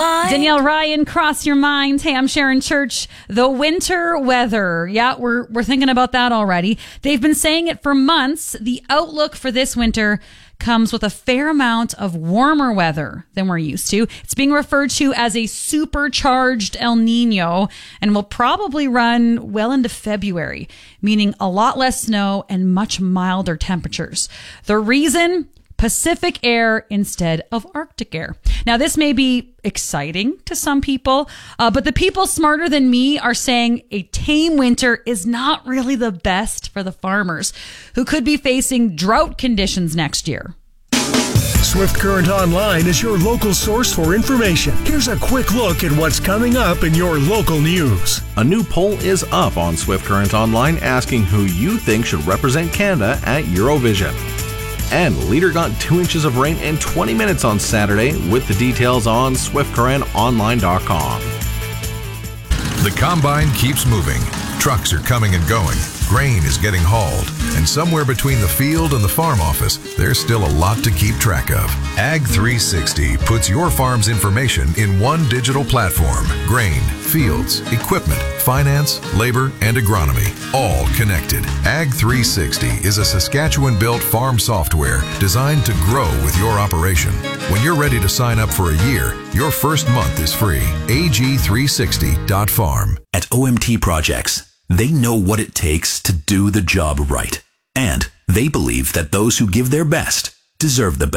mind. Danielle Ryan, Cross Your Mind. Hey, I'm Sharon Church. The winter weather. Yeah, we're thinking about that already. They've been saying it for months. The outlook for this winter comes with a fair amount of warmer weather than we're used to. It's being referred to as a supercharged El Nino and will probably run well into February, meaning a lot less snow and much milder temperatures. The reason? Pacific air instead of Arctic air. Now, this may be exciting to some people, but the people smarter than me are saying a tame winter is not really the best for the farmers who could be facing drought conditions next year. Swift Current Online is your local source for information. Here's a quick look at what's coming up in your local news. A new poll is up on Swift Current Online asking who you think should represent Canada at Eurovision. And Leader got 2 inches of rain in 20 minutes on Saturday, with the details on swiftcurrentonline.com. The combine keeps moving. Trucks are coming and going. Grain is getting hauled. And somewhere between the field and the farm office, there's still a lot to keep track of. Ag 360 puts your farm's information in one digital platform. Grain, fields, equipment, finance, labor, and agronomy, all connected. Ag 360 is a Saskatchewan-built farm software designed to grow with your operation. When you're ready to sign up for a year, your first month is free. ag360.farm. At OMT Projects, they know what it takes to do the job right. And they believe that those who give their best deserve the best.